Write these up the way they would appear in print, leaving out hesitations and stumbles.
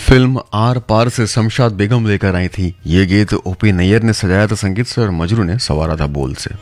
Film are पार से शमशाद बेगम लेकर आई थी। ये गीत ओपी नैयर ने सजाया था संगीत से और मजरू ने संवारा था बोल से।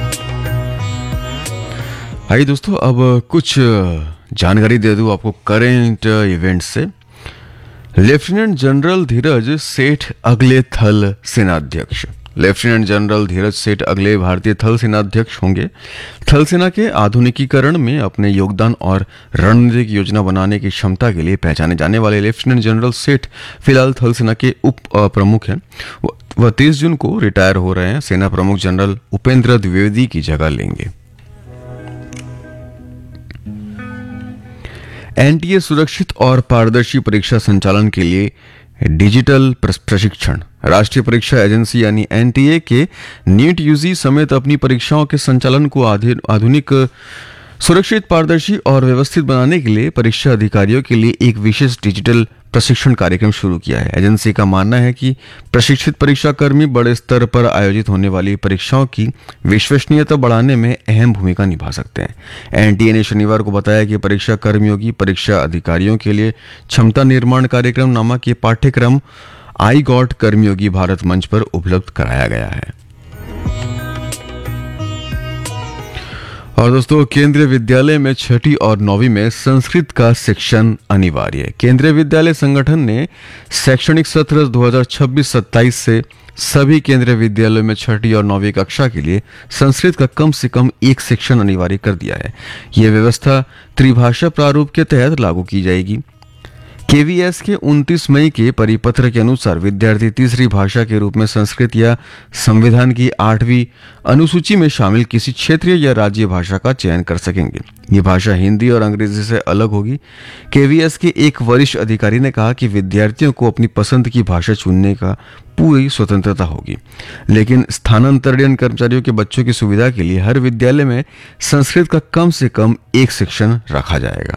आइए दोस्तों, अब कुछ जानकारी दे दूं आपको करेंट इवेंट्स से। लेफ्टिनेंट जनरल धीरज सेठ अगले थल सेनाध्यक्ष। लेफ्टिनेंट जनरल धीरज सेठ अगले भारतीय थल सेनाध्यक्ष होंगे। थल सेना के आधुनिकीकरण में अपने योगदान और रणनीतिक योजना बनाने की क्षमता के लिए पहचाने जाने वाले लेफ्टिनेंट जनरल सेठ फिलहाल थल सेना के उप प्रमुख हैं। वह 30 जून को रिटायर हो रहे हैं। सेना प्रमुख जनरल उपेंद्र द्विवेदी की जगह लेंगे। एनटीए सुरक्षित और पारदर्शी परीक्षा संचालन के लिए डिजिटल प्रशिक्षण। राष्ट्रीय परीक्षा एजेंसी यानी एनटीए के नीट यूजी समेत अपनी परीक्षाओं के संचालन को आधुनिक, सुरक्षित, पारदर्शी और व्यवस्थित बनाने के लिए परीक्षा अधिकारियों के लिए एक विशेष डिजिटल प्रशिक्षण कार्यक्रम शुरू किया है। एजेंसी का मानना है कि प्रशिक्षित परीक्षाकर्मी बड़े स्तर पर आयोजित होने वाली परीक्षाओं की विश्वसनीयता बढ़ाने में अहम भूमिका निभा सकते हैं। एनटीए ने शनिवार को बताया कि परीक्षा कर्मियों की परीक्षा अधिकारियों के लिए क्षमता निर्माण कार्यक्रम नामक ये पाठ्यक्रम आई गॉट कर्मयोगी भारत मंच पर उपलब्ध कराया गया है। और दोस्तों, केंद्रीय विद्यालय में 6ठी और 9वीं में संस्कृत का सेक्शन अनिवार्य। केंद्रीय विद्यालय संगठन ने शैक्षणिक सत्र 2026-27 से सभी केंद्रीय विद्यालयों में 6ठी और 9वीं कक्षा के लिए संस्कृत का कम से कम एक सेक्शन अनिवार्य कर दिया है। यह व्यवस्था त्रिभाषा प्रारूप के तहत लागू की जाएगी। केवीएस के 29 मई के परिपत्र के अनुसार विद्यार्थी तीसरी भाषा के रूप में संस्कृत या संविधान की 8वीं अनुसूची में शामिल किसी क्षेत्रीय या राज्य भाषा का चयन कर सकेंगे। ये भाषा हिंदी और अंग्रेजी से अलग होगी। केवीएस के एक वरिष्ठ अधिकारी ने कहा कि विद्यार्थियों को अपनी पसंद की भाषा चुनने का पूरी स्वतंत्रता होगी, लेकिन स्थानांतरण कर्मचारियों के बच्चों की सुविधा के लिए हर विद्यालय में संस्कृत का कम से कम एक सेक्शन रखा जाएगा।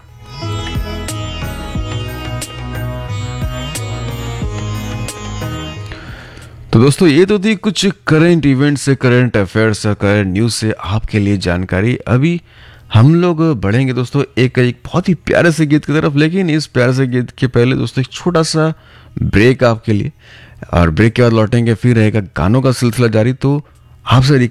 तो दोस्तों, ये तो थी कुछ करंट इवेंट से, करंट अफेयर्स से, करंट न्यूज से आपके लिए जानकारी। अभी हम लोग बढ़ेंगे दोस्तों एक बहुत ही प्यारे से गीत की तरफ, लेकिन इस प्यारे से गीत के पहले दोस्तों एक छोटा सा ब्रेक आपके लिए, और ब्रेक के बाद लौटेंगे, फिर रहेगा गानों का सिलसिला जारी। तो आपसे